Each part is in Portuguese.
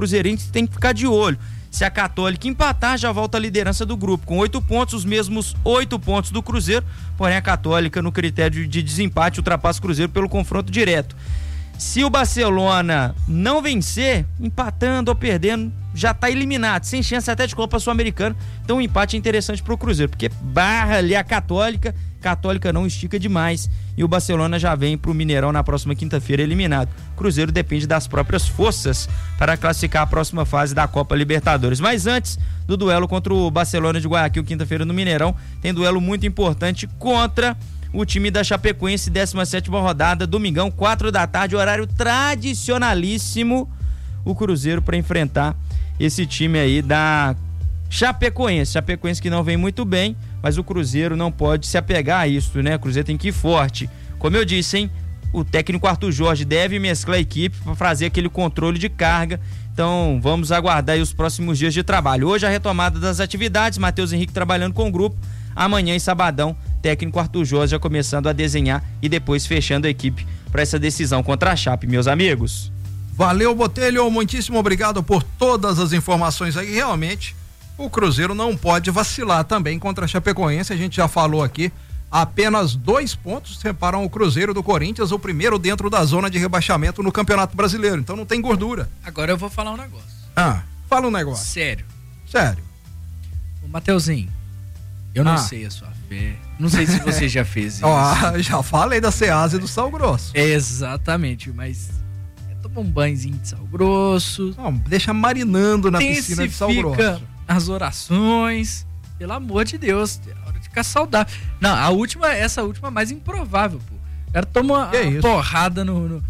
cruzeirense tem que ficar de olho. Se a Católica empatar, já volta à liderança do grupo, com 8 pontos, os mesmos 8 pontos do Cruzeiro, porém a Católica, no critério de desempate, ultrapassa o Cruzeiro pelo confronto direto. Se o Barcelona não vencer, empatando ou perdendo, já está eliminado, sem chance até de Copa Sul-Americana. Então um empate é interessante para o Cruzeiro, porque barra ali a Católica não estica demais, e o Barcelona já vem para o Mineirão na próxima quinta-feira eliminado. O Cruzeiro depende das próprias forças para classificar a próxima fase da Copa Libertadores. Mas antes do duelo contra o Barcelona de Guayaquil, quinta-feira no Mineirão, tem duelo muito importante contra o time da Chapecoense, 17ª rodada, domingão, 4 da tarde, horário tradicionalíssimo, o Cruzeiro para enfrentar esse time aí da Chapecoense que não vem muito bem, mas o Cruzeiro não pode se apegar a isso, né? O Cruzeiro tem que ir forte. Como eu disse, hein? O técnico Arthur Jorge deve mesclar a equipe para fazer aquele controle de carga. Então vamos aguardar aí os próximos dias de trabalho. Hoje a retomada das atividades, Matheus Henrique trabalhando com o grupo. Amanhã e sabadão, técnico Arthur Jorge já começando a desenhar e depois fechando a equipe para essa decisão contra a Chape, meus amigos. Valeu, Botelho, muitíssimo obrigado por todas as informações aí. Realmente, o Cruzeiro não pode vacilar também contra a Chapecoense, a gente já falou aqui, apenas 2 pontos separam o Cruzeiro do Corinthians, o primeiro dentro da zona de rebaixamento no Campeonato Brasileiro, então não tem gordura. Agora eu vou falar um negócio. Fala um negócio. Sério. Ô, Mateuzinho, eu não sei a sua fé, não sei se você já fez isso. Já falei da Ceasa e do Sal Grosso. Exatamente, mas toma um banhozinho de sal grosso. Não, deixa marinando na piscina de sal grosso. As orações, pelo amor de Deus, é hora de ficar saudável. Não, essa última é mais improvável, pô. O cara toma uma porrada no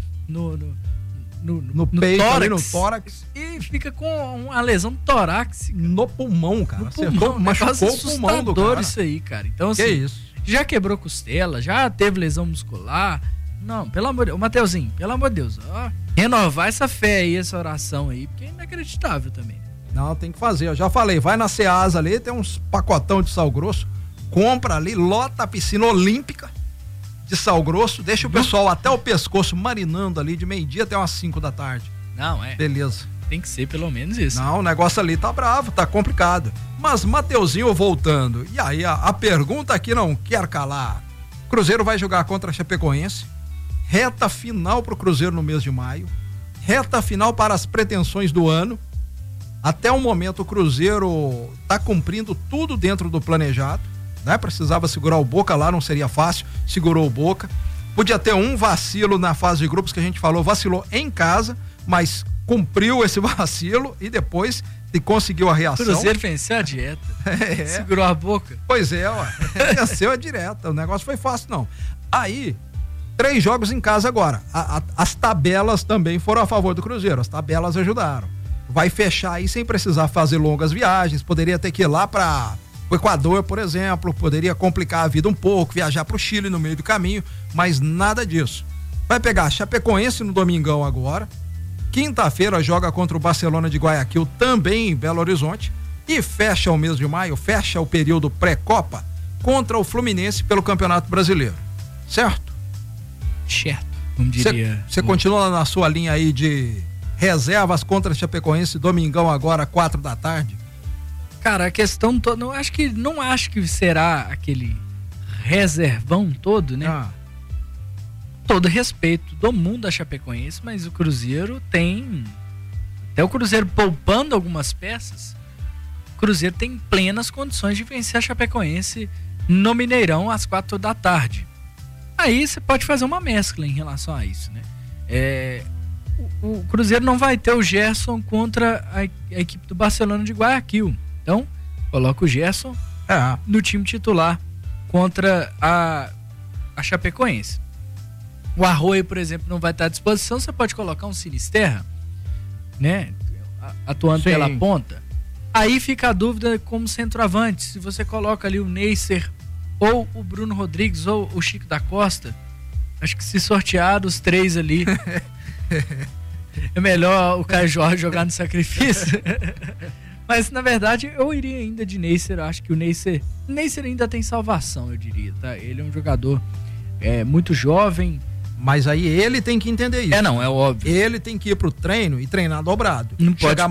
peito, tórax, ali no tórax e fica com uma lesão torácica no pulmão, cara. Machucou o pulmão do cara. Isso aí, cara. Então, assim, isso? Já quebrou costela, já teve lesão muscular. Não, pelo amor de Deus, Mateuzinho, pelo amor de Deus, renovar essa fé aí, essa oração aí, porque é inacreditável também. Não, tem que fazer, eu já falei, vai na Ceasa ali, tem uns pacotão de sal grosso, compra ali, lota a piscina olímpica de sal grosso, deixa o pessoal até o pescoço marinando ali de meio-dia até umas 5 da tarde. Não, beleza. Tem que ser pelo menos isso. Não, o negócio ali tá bravo, tá complicado. Mas Mateuzinho voltando, e aí a pergunta aqui não quer calar. O Cruzeiro vai jogar contra a Chapecoense, reta final pro Cruzeiro no mês de maio, reta final para as pretensões do ano. Até o momento o Cruzeiro tá cumprindo tudo dentro do planejado, né? Precisava segurar o Boca lá, não seria fácil, segurou o Boca. Podia ter um vacilo na fase de grupos que a gente falou, vacilou em casa, mas cumpriu esse vacilo e depois conseguiu a reação. O Cruzeiro venceu a dieta, segurou a Boca. Pois é, venceu a dieta, o negócio foi fácil não. Aí, 3 jogos em casa agora, as tabelas também foram a favor do Cruzeiro, as tabelas ajudaram. Vai fechar aí sem precisar fazer longas viagens, poderia ter que ir lá para o Equador, por exemplo, poderia complicar a vida um pouco, viajar para o Chile no meio do caminho, mas nada disso. Vai pegar Chapecoense no domingão agora, quinta-feira joga contra o Barcelona de Guayaquil, também em Belo Horizonte, e fecha o mês de maio, fecha o período pré-copa contra o Fluminense pelo Campeonato Brasileiro, certo? Certo, como diria. Você continua na sua linha aí de reservas contra a Chapecoense, domingão agora, 4 da tarde? Cara, a questão toda, não acho que será aquele reservão todo, né? Todo respeito do mundo da Chapecoense, mas o Cruzeiro tem, até o Cruzeiro poupando algumas peças, o Cruzeiro tem plenas condições de vencer a Chapecoense no Mineirão às 4 da tarde. Aí você pode fazer uma mescla em relação a isso, né? O Cruzeiro não vai ter o Gerson contra a equipe do Barcelona de Guayaquil. Então, coloca o Gerson no time titular contra a Chapecoense. O Arroio, por exemplo, não vai estar à disposição. Você pode colocar um Sinisterra, né? Atuando pela ponta. Aí fica a dúvida como centroavante. Se você coloca ali o Neisser ou o Bruno Rodrigues ou o Chico da Costa, acho que se sortear os 3 ali, é melhor o Caio Jorge jogar no sacrifício. Mas na verdade eu iria ainda de Neisser. Acho que o Neisser ainda tem salvação, eu diria, tá? Ele é um jogador muito jovem, Mas aí ele tem que entender isso. Não, é óbvio. Ele tem que ir pro treino e treinar dobrado. Não pode